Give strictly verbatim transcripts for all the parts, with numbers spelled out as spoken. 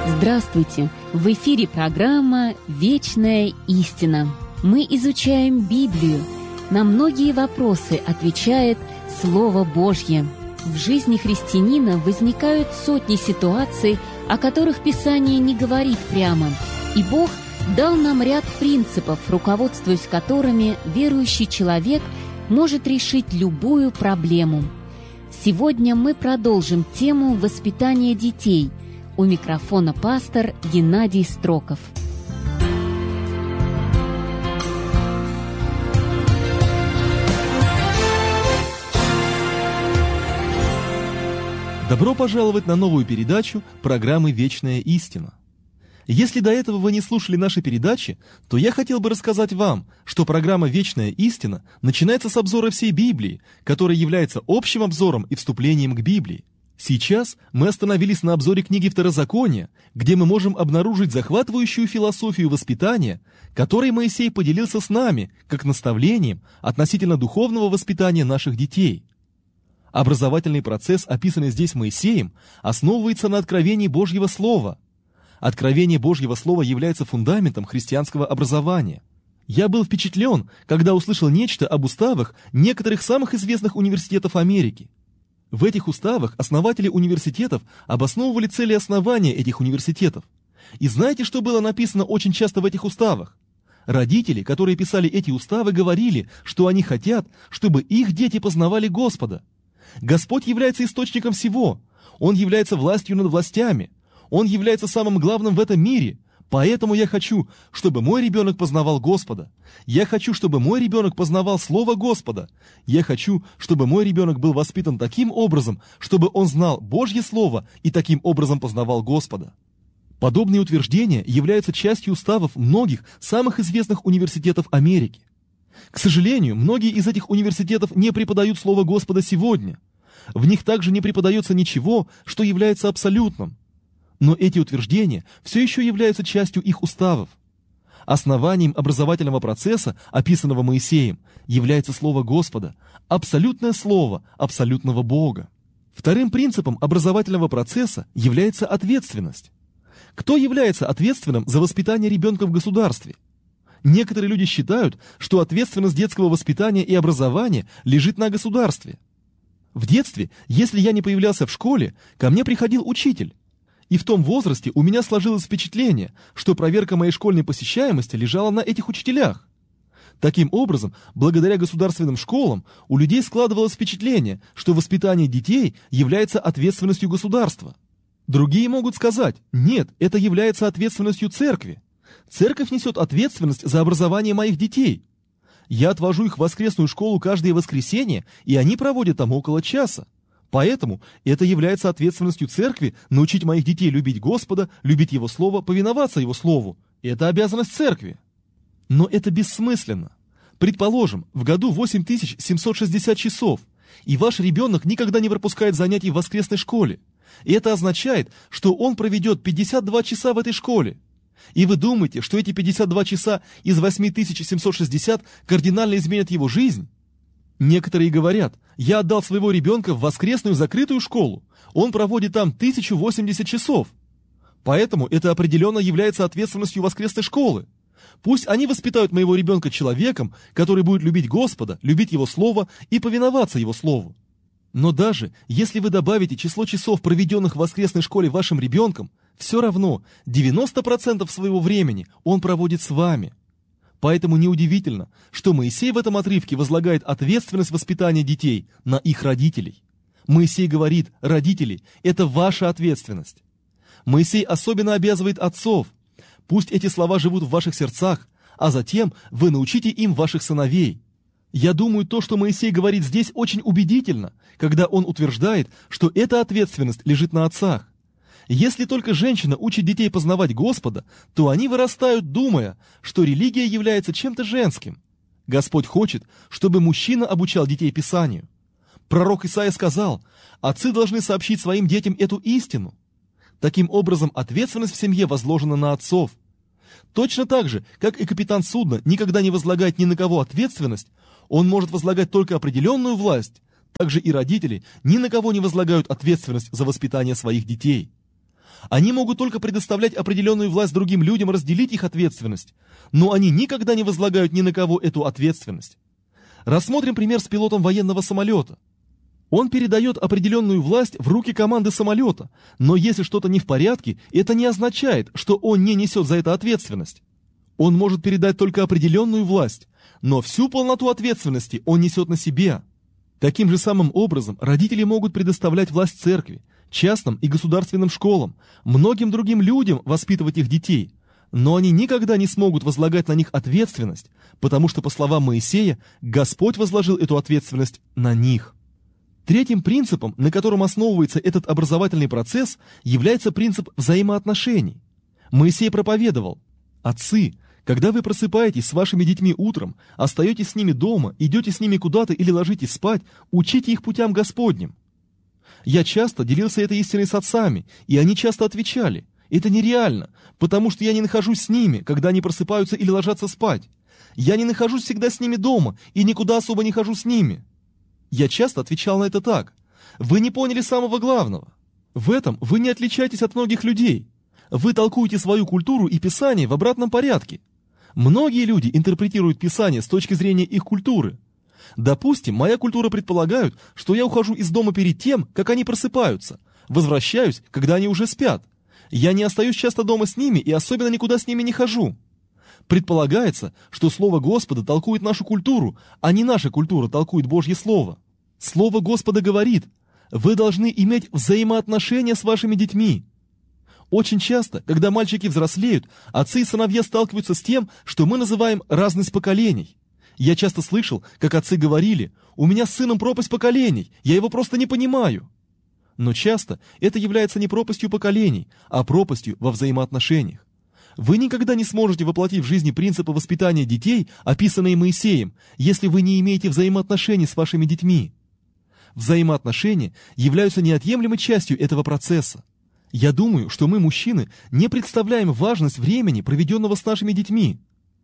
Здравствуйте! В эфире программа «Вечная истина». Мы изучаем Библию. На многие вопросы отвечает Слово Божье. В жизни христианина возникают сотни ситуаций, о которых Писание не говорит прямо. И Бог дал нам ряд принципов, руководствуясь которыми верующий человек может решить любую проблему. Сегодня мы продолжим тему воспитания детей. У микрофона пастор Геннадий Строков. Добро пожаловать на новую передачу программы «Вечная истина». Если до этого вы не слушали наши передачи, то я хотел бы рассказать вам, что программа «Вечная истина» начинается с обзора всей Библии, которая является общим обзором и вступлением к Библии. Сейчас мы остановились на обзоре книги Второзакония, где мы можем обнаружить захватывающую философию воспитания, которой Моисей поделился с нами, как наставлением относительно духовного воспитания наших детей. Образовательный процесс, описанный здесь Моисеем, основывается на откровении Божьего Слова. Откровение Божьего Слова является фундаментом христианского образования. Я был впечатлен, когда услышал нечто об уставах некоторых самых известных университетов Америки. В этих уставах основатели университетов обосновывали цели основания этих университетов. И знаете, что было написано очень часто в этих уставах? Родители, которые писали эти уставы, говорили, что они хотят, чтобы их дети познавали Господа. Господь является источником всего. Он является властью над властями. Он является самым главным в этом мире. Поэтому я хочу, чтобы мой ребенок познавал Господа. Я хочу, чтобы мой ребенок познавал Слово Господа. Я хочу, чтобы мой ребенок был воспитан таким образом, чтобы он знал Божье Слово и таким образом познавал Господа. Подобные утверждения являются частью уставов многих самых известных университетов Америки. К сожалению, многие из этих университетов не преподают Слово Господа сегодня. В них также не преподается ничего, что является абсолютным. Но эти утверждения все еще являются частью их уставов. Основанием образовательного процесса, описанного Моисеем, является Слово Господа, абсолютное Слово абсолютного Бога. Вторым принципом образовательного процесса является ответственность. Кто является ответственным за воспитание ребенка в государстве? Некоторые люди считают, что ответственность детского воспитания и образования лежит на государстве. В детстве, если я не появлялся в школе, ко мне приходил учитель. И в том возрасте у меня сложилось впечатление, что проверка моей школьной посещаемости лежала на этих учителях. Таким образом, благодаря государственным школам, у людей складывалось впечатление, что воспитание детей является ответственностью государства. Другие могут сказать: нет, это является ответственностью церкви. Церковь несет ответственность за образование моих детей. Я отвожу их в воскресную школу каждое воскресенье, и они проводят там около часа. Поэтому это является ответственностью церкви научить моих детей любить Господа, любить Его Слово, повиноваться Его Слову. И это обязанность церкви. Но это бессмысленно. Предположим, в году восемь тысяч семьсот шестьдесят часов, и ваш ребенок никогда не пропускает занятий в воскресной школе. И это означает, что он проведет пятьдесят два часа в этой школе. И вы думаете, что эти пятьдесят два часа из восемь тысяч семьсот шестьдесят кардинально изменят его жизнь? Некоторые говорят: я отдал своего ребенка в воскресную закрытую школу, он проводит там тысячу восемьдесят часов. Поэтому это определенно является ответственностью воскресной школы. Пусть они воспитают моего ребенка человеком, который будет любить Господа, любить Его Слово и повиноваться Его Слову. Но даже если вы добавите число часов, проведенных в воскресной школе вашим ребенком, все равно девяносто процентов своего времени он проводит с вами. Поэтому неудивительно, что Моисей в этом отрывке возлагает ответственность воспитания детей на их родителей. Моисей говорит: родители, это ваша ответственность. Моисей особенно обязывает отцов: пусть эти слова живут в ваших сердцах, а затем вы научите им ваших сыновей. Я думаю, то, что Моисей говорит здесь, очень убедительно, когда он утверждает, что эта ответственность лежит на отцах. Если только женщина учит детей познавать Господа, то они вырастают, думая, что религия является чем-то женским. Господь хочет, чтобы мужчина обучал детей Писанию. Пророк Исаия сказал: отцы должны сообщить своим детям эту истину. Таким образом, ответственность в семье возложена на отцов. Точно так же, как и капитан судна никогда не возлагает ни на кого ответственность, он может возлагать только определенную власть, также и родители ни на кого не возлагают ответственность за воспитание своих детей. Они могут только предоставлять определенную власть другим людям разделить их ответственность, но они никогда не возлагают ни на кого эту ответственность. Рассмотрим пример с пилотом военного самолета. Он передает определенную власть в руки команды самолета, но если что-то не в порядке, это не означает, что он не несет за это ответственность. Он может передать только определенную власть, но всю полноту ответственности он несет на себе. Таким же самым образом родители могут предоставлять власть церкви, частным и государственным школам, многим другим людям воспитывать их детей, но они никогда не смогут возлагать на них ответственность, потому что, по словам Моисея, Господь возложил эту ответственность на них. Третьим принципом, на котором основывается этот образовательный процесс, является принцип взаимоотношений. Моисей проповедовал: «Отцы, когда вы просыпаетесь с вашими детьми утром, остаетесь с ними дома, идете с ними куда-то или ложитесь спать, учите их путям Господним». Я часто делился этой истиной с отцами, и они часто отвечали: «Это нереально, потому что я не нахожусь с ними, когда они просыпаются или ложатся спать. Я не нахожусь всегда с ними дома и никуда особо не хожу с ними». Я часто отвечал на это так: «Вы не поняли самого главного. В этом вы не отличаетесь от многих людей. Вы толкуете свою культуру и Писание в обратном порядке. Многие люди интерпретируют Писание с точки зрения их культуры. Допустим, моя культура предполагает, что я ухожу из дома перед тем, как они просыпаются, возвращаюсь, когда они уже спят. Я не остаюсь часто дома с ними и особенно никуда с ними не хожу. Предполагается, что Слово Господа толкует нашу культуру, а не наша культура толкует Божье Слово. Слово Господа говорит: вы должны иметь взаимоотношения с вашими детьми». Очень часто, когда мальчики взрослеют, отцы и сыновья сталкиваются с тем, что мы называем разность поколений. Я часто слышал, как отцы говорили: «У меня с сыном пропасть поколений, я его просто не понимаю». Но часто это является не пропастью поколений, а пропастью во взаимоотношениях. Вы никогда не сможете воплотить в жизни принципы воспитания детей, описанные Моисеем, если вы не имеете взаимоотношений с вашими детьми. Взаимоотношения являются неотъемлемой частью этого процесса. Я думаю, что мы, мужчины, не представляем важность времени, проведенного с нашими детьми.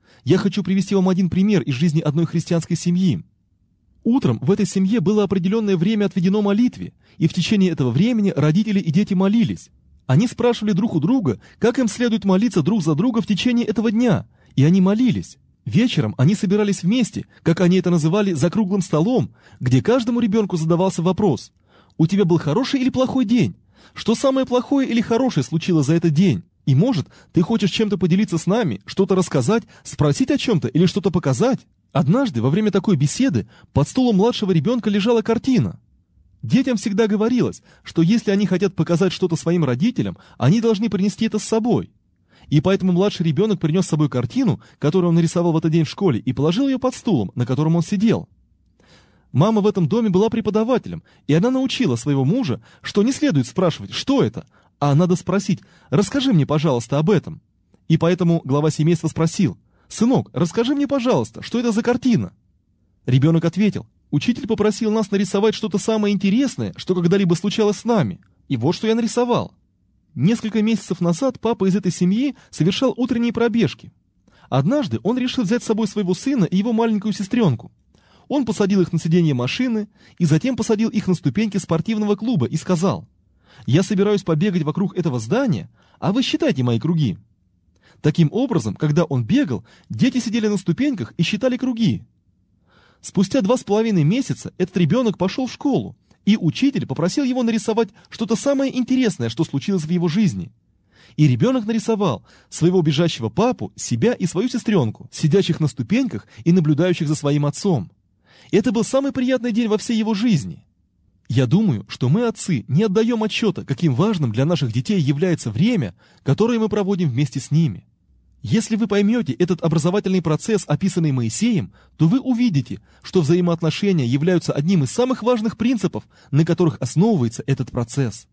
Я хочу привести вам один пример из жизни одной христианской семьи. Утром в этой семье было определенное время отведено молитве, и в течение этого времени родители и дети молились. Они спрашивали друг у друга, как им следует молиться друг за друга в течение этого дня, и они молились. Вечером они собирались вместе, как они это называли, за круглым столом, где каждому ребенку задавался вопрос: «У тебя был хороший или плохой день? Что самое плохое или хорошее случилось за этот день? И может, ты хочешь чем-то поделиться с нами, что-то рассказать, спросить о чем-то или что-то показать?» Однажды, во время такой беседы, под стулом младшего ребенка лежала картина. Детям всегда говорилось, что если они хотят показать что-то своим родителям, они должны принести это с собой. И поэтому младший ребенок принес с собой картину, которую он нарисовал в этот день в школе, и положил ее под стулом, на котором он сидел. Мама в этом доме была преподавателем, и она научила своего мужа, что не следует спрашивать, что это, а надо спросить: «Расскажи мне, пожалуйста, об этом». И поэтому глава семейства спросил: «Сынок, расскажи мне, пожалуйста, что это за картина?» Ребенок ответил: «Учитель попросил нас нарисовать что-то самое интересное, что когда-либо случалось с нами. И вот что я нарисовал». Несколько месяцев назад папа из этой семьи совершал утренние пробежки. Однажды он решил взять с собой своего сына и его маленькую сестренку. Он посадил их на сиденье машины и затем посадил их на ступеньки спортивного клуба и сказал: «Я собираюсь побегать вокруг этого здания, а вы считайте мои круги». Таким образом, когда он бегал, дети сидели на ступеньках и считали круги. Спустя два с половиной месяца этот ребенок пошел в школу, и учитель попросил его нарисовать что-то самое интересное, что случилось в его жизни. И ребенок нарисовал своего бежащего папу, себя и свою сестренку, сидящих на ступеньках и наблюдающих за своим отцом. Это был самый приятный день во всей его жизни. Я думаю, что мы, отцы, не отдаем отчета, каким важным для наших детей является время, которое мы проводим вместе с ними. Если вы поймете этот образовательный процесс, описанный Моисеем, то вы увидите, что взаимоотношения являются одним из самых важных принципов, на которых основывается этот процесс.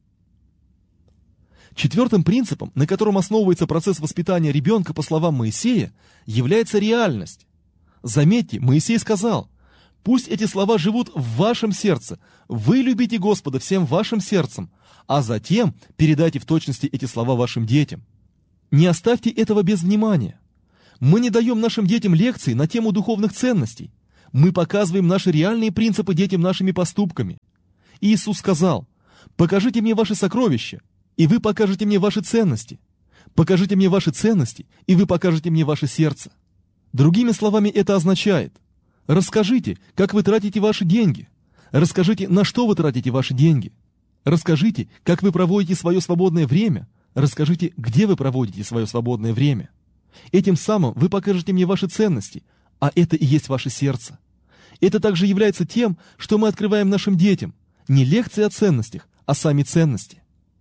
Четвертым принципом, на котором основывается процесс воспитания ребенка, по словам Моисея, является реальность. Заметьте, Моисей сказал: «Пусть эти слова живут в вашем сердце, вы любите Господа всем вашим сердцем, а затем передайте в точности эти слова вашим детям». Не оставьте этого без внимания. Мы не даем нашим детям лекции на тему духовных ценностей. Мы показываем наши реальные принципы детям нашими поступками. Иисус сказал: «Покажите мне ваши сокровища». и вы покажете мне ваши ценности. Покажите мне ваши ценности, и вы покажете мне ваше сердце. Другими словами, это означает: расскажите, как вы тратите ваши деньги. Расскажите, на что вы тратите ваши деньги. Расскажите, как вы проводите свое свободное время. Расскажите, где вы проводите свое свободное время. Этим самым вы покажете мне ваши ценности, а это и есть ваше сердце. Это также является тем, что мы открываем нашим детям. Не лекции о ценностях, а сами ценности.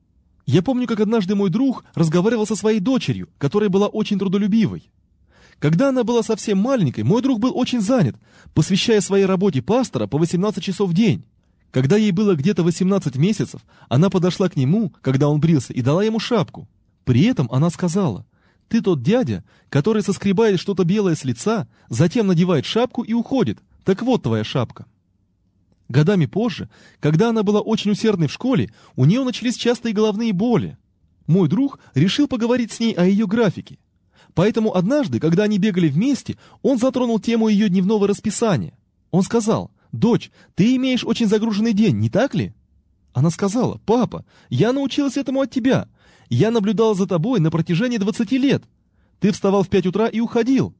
Я помню, как однажды мой друг разговаривал со своей дочерью, которая была очень трудолюбивой. Когда она была совсем маленькой, мой друг был очень занят, посвящая своей работе пастора по восемнадцать часов в день. Когда ей было где-то восемнадцать месяцев, она подошла к нему, когда он брился, и дала ему шапку. При этом она сказала: «Ты тот дядя, который соскребает что-то белое с лица, затем надевает шапку и уходит. Так вот твоя шапка». Годами позже, когда она была очень усердной в школе, у нее начались частые головные боли. Мой друг решил поговорить с ней о ее графике. Поэтому однажды, когда они бегали вместе, он затронул тему ее дневного расписания. Он сказал: «Дочь, ты имеешь очень загруженный день, не так ли?» Она сказала: «Папа, я научилась этому от тебя. Я наблюдала за тобой на протяжении двадцати лет. Ты вставал в пять утра и уходил».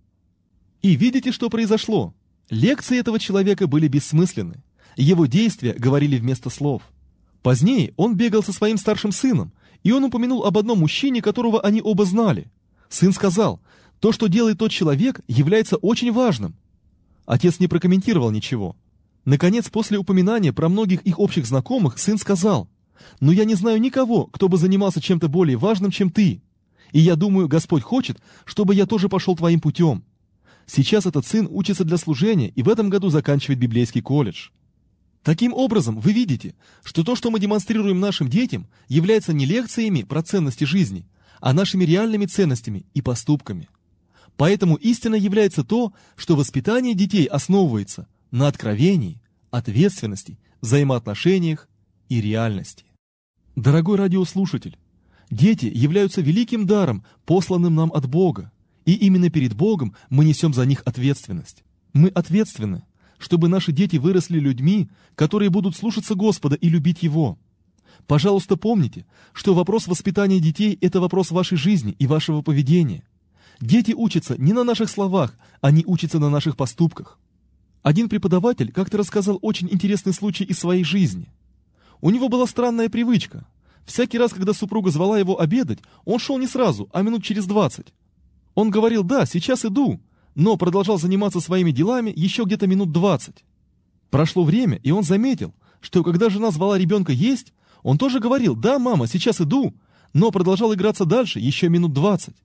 И видите, что произошло? Лекции этого человека были бессмысленны. Его действия говорили вместо слов. Позднее он бегал со своим старшим сыном, и он упомянул об одном мужчине, которого они оба знали. Сын сказал: «То, что делает тот человек, является очень важным». Отец не прокомментировал ничего. Наконец, после упоминания про многих их общих знакомых, сын сказал: «Но я не знаю никого, кто бы занимался чем-то более важным, чем ты. И я думаю, Господь хочет, чтобы я тоже пошел твоим путем». Сейчас этот сын учится для служения и в этом году заканчивает библейский колледж. Таким образом, вы видите, что то, что мы демонстрируем нашим детям, является не лекциями про ценности жизни, а нашими реальными ценностями и поступками. Поэтому истина является то, что воспитание детей основывается на откровении, ответственности, взаимоотношениях и реальности. Дорогой радиослушатель, дети являются великим даром, посланным нам от Бога, и именно перед Богом мы несем за них ответственность. Мы ответственны, чтобы наши дети выросли людьми, которые будут слушаться Господа и любить Его. Пожалуйста, помните, что вопрос воспитания детей – это вопрос вашей жизни и вашего поведения. Дети учатся не на наших словах, они учатся на наших поступках. Один преподаватель как-то рассказал очень интересный случай из своей жизни. У него была странная привычка. Всякий раз, когда супруга звала его обедать, он шел не сразу, а минут через двадцать. Он говорил: «Да, сейчас иду», но продолжал заниматься своими делами еще где-то минут двадцать. Прошло время, и он заметил, что когда жена звала ребенка есть, он тоже говорил: «Да, мама, сейчас иду», но продолжал играться дальше еще минут двадцать.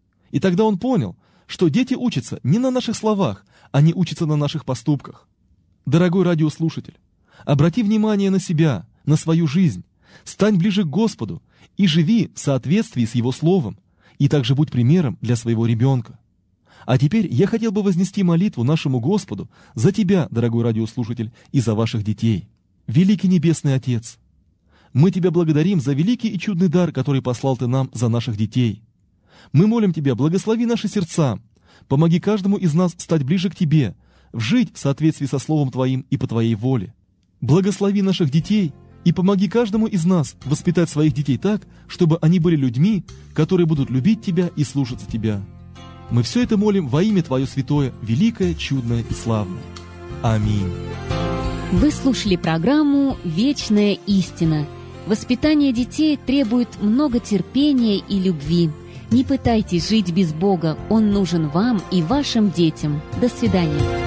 И тогда он понял, что дети учатся не на наших словах, они учатся на наших поступках. Дорогой радиослушатель, обрати внимание на себя, на свою жизнь, стань ближе к Господу и живи в соответствии с Его Словом, и также будь примером для своего ребенка. А теперь я хотел бы вознести молитву нашему Господу за тебя, дорогой радиослушатель, и за ваших детей. Великий Небесный Отец, мы Тебя благодарим за великий и чудный дар, который послал Ты нам за наших детей. Мы молим Тебя, благослови наши сердца, помоги каждому из нас стать ближе к Тебе, жить в соответствии со Словом Твоим и по Твоей воле. Благослови наших детей и помоги каждому из нас воспитать своих детей так, чтобы они были людьми, которые будут любить Тебя и слушаться Тебя. Мы все это молим во имя Твое святое, великое, чудное и славное. Аминь. Вы слушали программу «Вечная истина». Воспитание детей требует много терпения и любви. Не пытайтесь жить без Бога, Он нужен вам и вашим детям. До свидания.